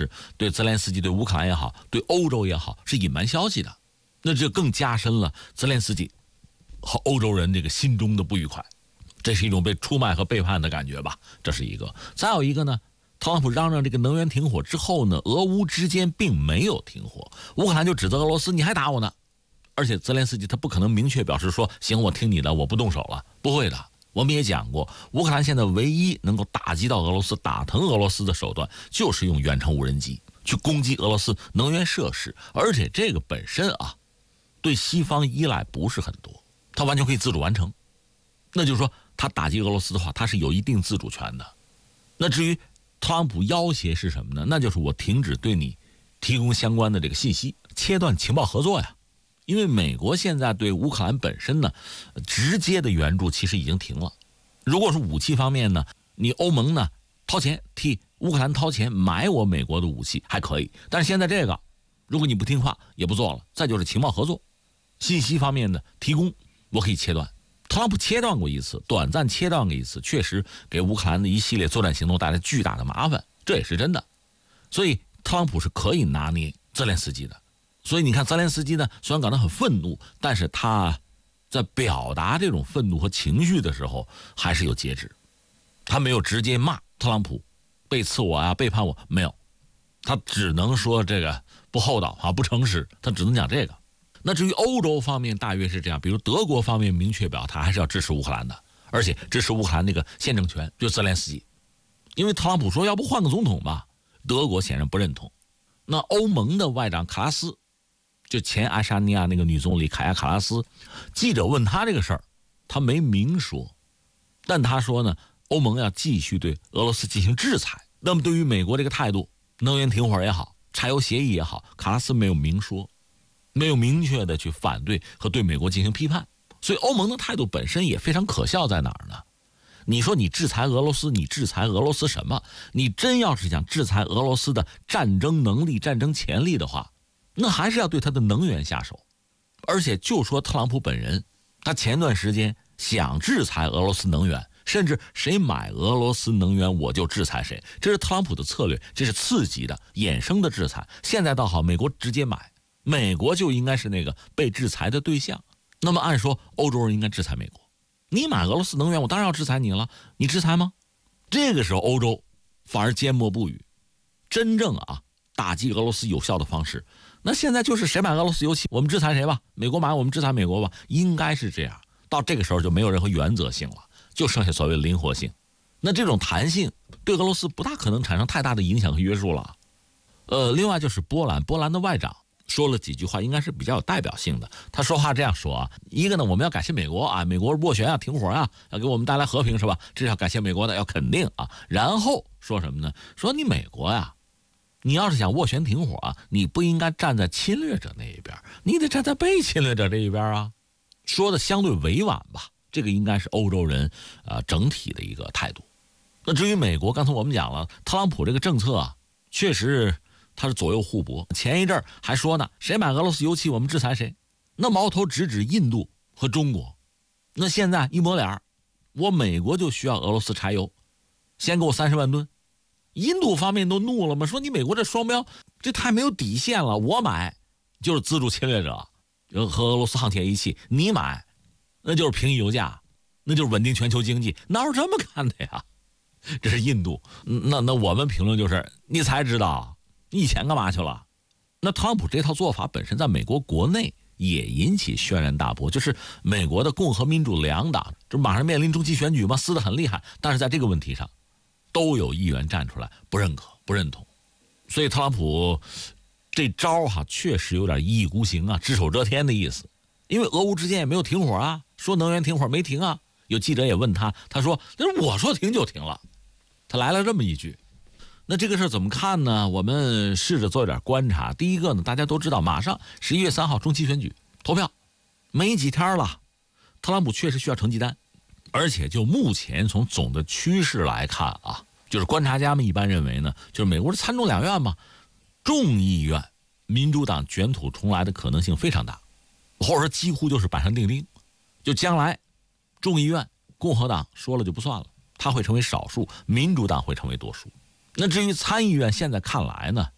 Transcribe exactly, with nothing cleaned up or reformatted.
是对泽连斯基、对乌克兰也好，对欧洲也好，是隐瞒消息的。那这更加深了泽连斯基和欧洲人这个心中的不愉快，这是一种被出卖和背叛的感觉吧，这是一个。再有一个呢，特朗普嚷嚷这个能源停火之后呢，俄乌之间并没有停火，乌克兰就指责俄罗斯你还打我呢。而且泽连斯基他不可能明确表示说行我听你的我不动手了，不会的。我们也讲过，乌克兰现在唯一能够打击到俄罗斯、打疼俄罗斯的手段就是用远程无人机去攻击俄罗斯能源设施，而且这个本身啊对西方依赖不是很多，他完全可以自主完成。那就是说他打击俄罗斯的话，他是有一定自主权的。那至于特朗普要挟是什么呢？那就是我停止对你提供相关的这个信息，切断情报合作呀。因为美国现在对乌克兰本身呢，直接的援助其实已经停了。如果是武器方面呢，你欧盟呢掏钱替乌克兰掏钱买我美国的武器还可以，但是现在这个，如果你不听话也不做了。再就是情报合作，信息方面的提供，我可以切断。特朗普切断过一次，短暂切断过一次，确实给乌克兰的一系列作战行动带来巨大的麻烦，这也是真的。所以特朗普是可以拿捏泽连斯基的。所以你看泽连斯基呢，虽然感到很愤怒，但是他在表达这种愤怒和情绪的时候还是有节制。他没有直接骂特朗普背刺我啊，背叛我，没有，他只能说这个不厚道啊，不诚实，他只能讲这个。那至于欧洲方面大约是这样，比如德国方面明确表态还是要支持乌克兰的，而且支持乌克兰那个现政权，就是泽连斯基。因为特朗普说要不换个总统吧，德国显然不认同。那欧盟的外长卡拉斯，就前爱沙尼亚那个女总理凯亚卡拉斯，记者问他这个事儿，他没明说，但他说呢，欧盟要继续对俄罗斯进行制裁。那么对于美国这个态度，能源停火也好，柴油协议也好，卡拉斯没有明说，没有明确的去反对和对美国进行批判。所以欧盟的态度本身也非常可笑，在哪儿呢？你说你制裁俄罗斯，你制裁俄罗斯什么？你真要是想制裁俄罗斯的战争能力、战争潜力的话，那还是要对他的能源下手。而且就说特朗普本人，他前段时间想制裁俄罗斯能源，甚至谁买俄罗斯能源我就制裁谁，这是特朗普的策略，这是刺激的衍生的制裁。现在倒好，美国直接买，美国就应该是那个被制裁的对象。那么按说欧洲人应该制裁美国，你买俄罗斯能源我当然要制裁你了，你制裁吗？这个时候欧洲反而缄默不语。真正啊打击俄罗斯有效的方式，那现在就是谁买俄罗斯油气我们制裁谁吧，美国买我们制裁美国吧，应该是这样。到这个时候就没有任何原则性了，就剩下所谓的灵活性。那这种弹性对俄罗斯不大可能产生太大的影响和约束了。呃，另外就是波兰，波兰的外长说了几句话，应该是比较有代表性的。他说话这样说啊，一个呢，我们要感谢美国啊，美国斡旋啊，停火啊，要给我们带来和平是吧？这是要感谢美国的，要肯定啊。然后说什么呢？说你美国呀，你要是想斡旋停火啊，你不应该站在侵略者那一边，你得站在被侵略者这一边啊。说的相对委婉吧，这个应该是欧洲人呃整体的一个态度。那至于美国，刚才我们讲了，特朗普这个政策啊，确实他是左右互搏。前一阵还说呢，谁买俄罗斯油气我们制裁谁，那矛头直指印度和中国。那现在一抹脸，我美国就需要俄罗斯柴油，先给我三十万吨。印度方面都怒了嘛，说你美国这双标，这太没有底线了。我买就是资助侵略者和俄罗斯沆铁一气，你买那就是平抑油价，那就是稳定全球经济，哪有这么干的呀？这是印度。那那我们评论就是你才知道你以前干嘛去了。那特朗普这套做法本身在美国国内也引起轩然大波，就是美国的共和民主两党这马上面临中期选举嘛，撕得很厉害，但是在这个问题上都有议员站出来不认可不认同。所以特朗普这招哈确实有点一意孤行啊，只手遮天的意思。因为俄乌之间也没有停火啊，说能源停火没停啊。有记者也问他，他说那是我说停就停了，他来了这么一句。那这个事怎么看呢？我们试着做一点观察。第一个呢，大家都知道马上十一月三号中期选举投票没几天了，特朗普确实需要成绩单。而且就目前从总的趋势来看啊，就是观察家们一般认为呢，就是美国是参众两院嘛，众议院民主党卷土重来的可能性非常大，或者说几乎就是板上钉钉。就将来众议院共和党说了就不算了，他会成为少数，民主党会成为多数。那至于参议院，现在看来呢，